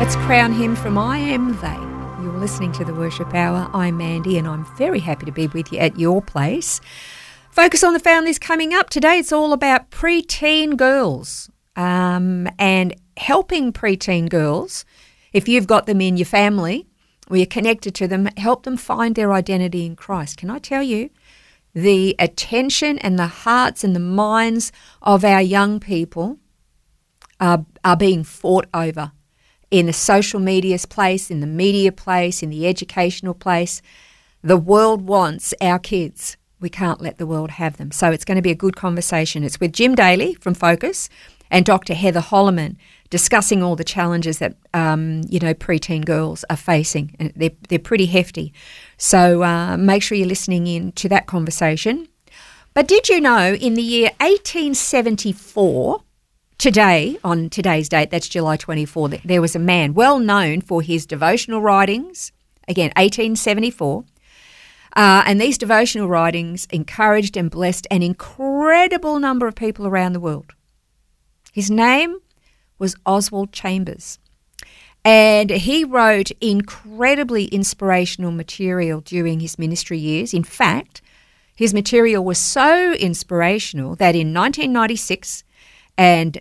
Let's crown him from I Am They. You're listening to the Worship Hour. I'm Mandy, and I'm very happy to be with you at your place. Focus on the Families coming up. Today it's all about preteen girls and helping preteen girls. If you've got them in your family or you're connected to them, help them find their identity in Christ. Can I tell you, the attention and the hearts and the minds of our young people are being fought over in the social media's place, in the media place, in the educational place. The world wants our kids. We can't let the world have them. So it's going to be a good conversation. It's with Jim Daly from Focus and Dr. Heather Holloman discussing all the challenges that, preteen girls are facing. And they're pretty hefty. So make sure you're listening in to that conversation. But did you know in the year 1874, today, on today's date, that's July 24, there was a man well known for his devotional writings, again, 1874, and these devotional writings encouraged and blessed an incredible number of people around the world. His name was Oswald Chambers, and he wrote incredibly inspirational material during his ministry years. In fact, his material was so inspirational that in 1996 and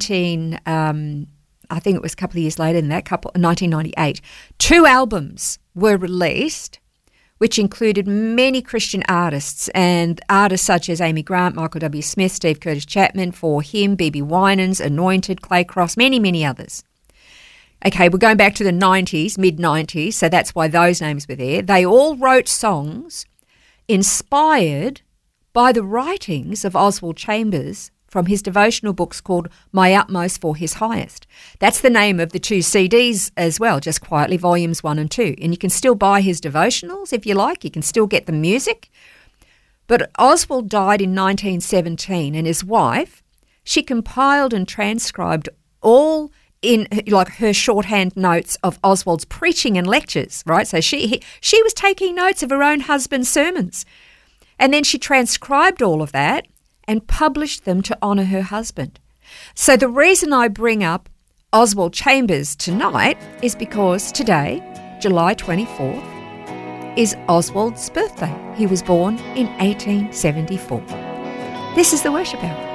I think it was a couple of years later than that, 1998, 2 albums were released, which included many Christian artists and artists such as Amy Grant, Michael W. Smith, Steve Curtis Chapman, For Him, B.B. Winans, Anointed, Clay Cross, many, many others. Okay, we're going back to the 90s, mid-90s, so that's why those names were there. They all wrote songs inspired by the writings of Oswald Chambers from his devotional books called My Utmost for His Highest. That's the name of the 2 CDs as well, Just Quietly, Volumes 1 and 2. And you can still buy his devotionals if you like. You can still get the music. But Oswald died in 1917, and his wife, she compiled and transcribed all in like her shorthand notes of Oswald's preaching and lectures, right? So she was taking notes of her own husband's sermons. And then she transcribed all of that and published them to honour her husband. So the reason I bring up Oswald Chambers tonight is because today, July 24th, is Oswald's birthday. He was born in 1874. This is the Worship Hour.